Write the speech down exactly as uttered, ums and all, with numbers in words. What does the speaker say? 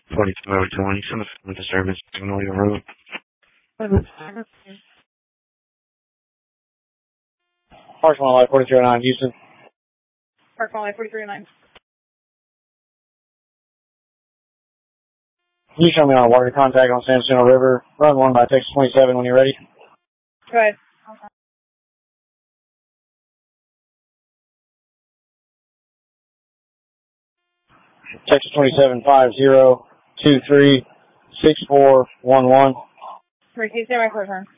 forty-two over twenty, some of the disturbance signal your road. Park one light forty-three oh nine, Houston. Park one light forty-three oh nine. Can you show me on water contact on San Jacinto River? Run one by Texas twenty-seven when you're ready. Go ahead. Texas twenty-seven five zero two three six four one one. Ricky, stay by for a turn.